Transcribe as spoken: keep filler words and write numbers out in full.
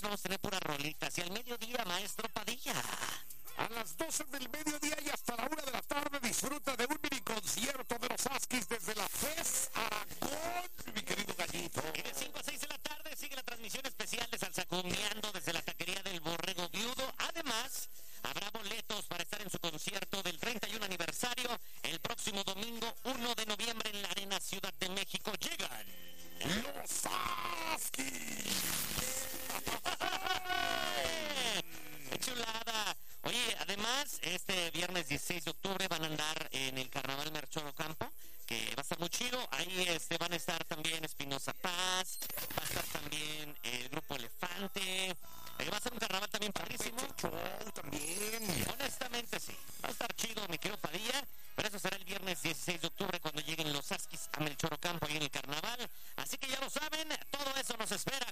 Hits, vamos a tener puras rolitas. Y al mediodía, Maestro Padilla. A las doce del mediodía y hasta la una de la tarde disfruta de un mini concierto de los Huskies desde la FES Aragón, mi querido Gallito. Y de cinco a seis de la tarde sigue la transmisión especial de Salsacumbiando desde la taquería del Borrego Viudo. Además, habrá boletos para estar en su concierto del treinta y uno aniversario el próximo domingo uno de noviembre en la Arena Ciudad de México. Llegan los Huskies. ¡Qué chulada! Oye, además, este viernes dieciséis de octubre van a andar en el Carnaval Merchoro Campo, que va a estar muy chido. Ahí este, van a estar también Espinosa Paz, va a estar también el Grupo Elefante. Eh, va a ser un carnaval también padrísimo. Show también. Honestamente, sí. Va a estar chido, mi querido Padilla. Pero eso será el viernes dieciséis de octubre cuando lleguen los Huskies a Melchoro Campo ahí en el carnaval. Así que ya lo saben, todo eso nos espera